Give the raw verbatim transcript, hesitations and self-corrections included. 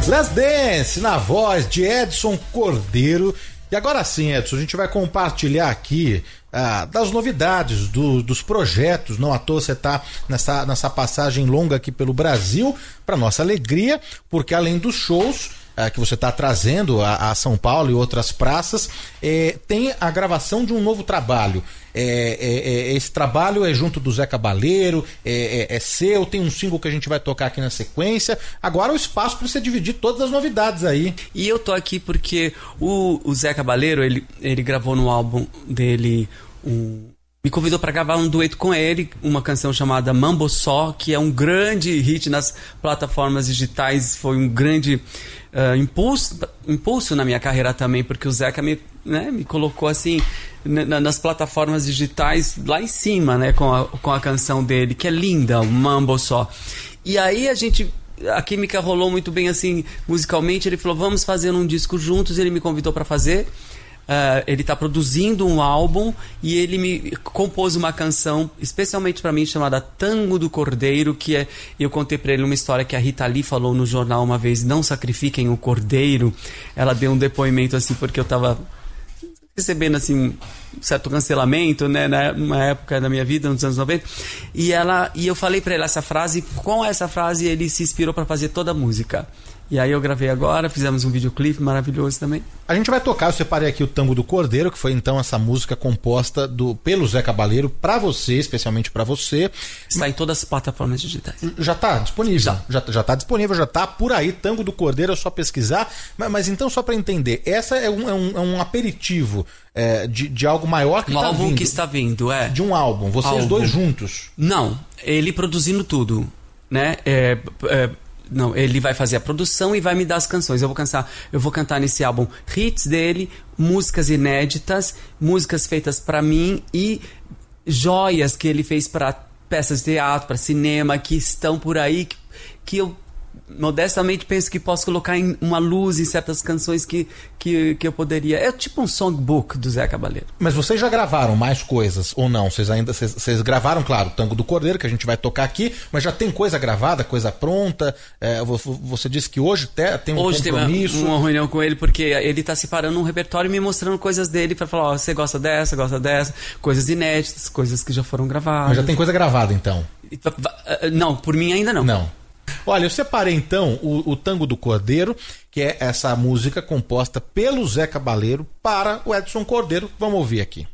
Let's Dance, na voz de Edson Cordeiro. E agora sim, Edson, a gente vai compartilhar aqui ah, das novidades, do, dos projetos. Não à toa você está nessa, nessa passagem longa aqui pelo Brasil, para nossa alegria, porque além dos shows ah, que você está trazendo a, a São Paulo e outras praças, eh, tem a gravação de um novo trabalho. É, é, é, esse trabalho é junto do Zé Cabaleiro, é, é, é seu, tem um single que a gente vai tocar aqui na sequência. Agora o espaço para você dividir todas as novidades aí. E eu tô aqui porque o, o Zé Cabaleiro, ele, ele gravou no álbum dele um... me convidou para gravar um dueto com ele, uma canção chamada Mambo Só, que é um grande hit nas plataformas digitais, foi um grande uh, impulso, impulso na minha carreira também, porque o Zeca me, né, me colocou assim na, nas plataformas digitais lá em cima, né, com a, com a canção dele, que é linda, o Mambo Só. E aí a gente... a química rolou muito bem assim musicalmente. Ele falou, vamos fazer um disco juntos. Ele me convidou para fazer. Uh, ele está produzindo um álbum e ele me compôs uma canção especialmente para mim chamada Tango do Cordeiro, que é, eu contei para ele uma história que a Rita Lee falou no jornal uma vez: não sacrifiquem o cordeiro. Ela deu um depoimento assim porque eu estava recebendo assim um certo cancelamento, né, numa época da minha vida, nos anos noventa, e ela e eu falei para ele essa frase. Com essa frase ele se inspirou para fazer toda a música. E aí eu gravei agora, fizemos um videoclipe maravilhoso também. A gente vai tocar, eu separei aqui o Tango do Cordeiro, que foi então essa música composta do, pelo Zé Cabaleiro, pra você, especialmente pra você. Está em todas as plataformas digitais. Já tá disponível? Já. Já, já tá disponível, já tá por aí, Tango do Cordeiro, é só pesquisar. Mas, mas então, só pra entender, essa é um, é um, é um aperitivo é, de, de algo maior que um tá álbum vindo. que está vindo, é. De um álbum, vocês álbum. dois juntos. Não, ele produzindo tudo, né, é... é... Não, ele vai fazer a produção e vai me dar as canções. Eu vou cantar, eu vou cantar nesse álbum hits dele, músicas inéditas, músicas feitas pra mim e joias que ele fez pra peças de teatro, pra cinema, que estão por aí, que, que eu modestamente penso que posso colocar em uma luz em certas canções que, que, que eu poderia. É tipo um songbook do Zé Cabaleiro. Mas vocês já gravaram mais coisas ou não? Vocês ainda vocês, vocês gravaram, claro, o Tango do Cordeiro, que a gente vai tocar aqui, mas já tem coisa gravada, coisa pronta? É, você disse que hoje te, tem um hoje compromisso. Hoje tem uma, uma reunião com ele, porque ele está separando um repertório e me mostrando coisas dele para falar, ó, você gosta dessa, gosta dessa, coisas inéditas, coisas que já foram gravadas. Mas já tem coisa gravada, então? Não, por mim ainda não. Não. Olha, eu separei então o, o Tango do Cordeiro, que é essa música composta pelo Zé Cabaleiro para o Edson Cordeiro. Vamos ouvir aqui.